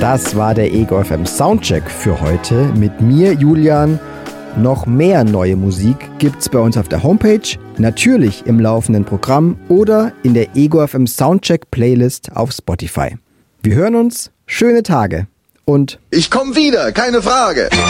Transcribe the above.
Das war der Ego FM Soundcheck für heute mit mir, Julian. Noch mehr neue Musik gibt's bei uns auf der Homepage, natürlich im laufenden Programm oder in der Ego FM Soundcheck Playlist auf Spotify. Wir hören uns, schöne Tage und ich komm wieder, keine Frage.